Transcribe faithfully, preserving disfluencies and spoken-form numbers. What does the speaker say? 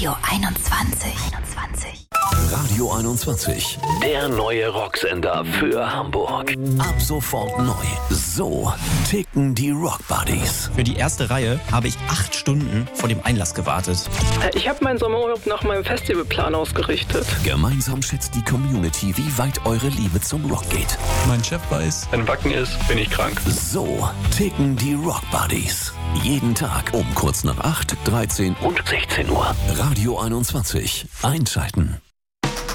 Radio einundzwanzig. einundzwanzig. Radio einundzwanzig, der neue Rocksender für Hamburg. Ab sofort neu. So ticken die Rock Buddies. Für die erste Reihe habe ich acht Stunden vor dem Einlass gewartet. Ich habe meinen Sommerurlaub nach meinem Festivalplan ausgerichtet. Gemeinsam schätzt die Community, wie weit eure Liebe zum Rock geht. Mein Chef weiß, wenn Wacken ist, bin ich krank. So ticken die Rock Buddies. Jeden Tag um kurz nach acht, dreizehn und sechzehn Uhr. Radio einundzwanzig. Einschalten.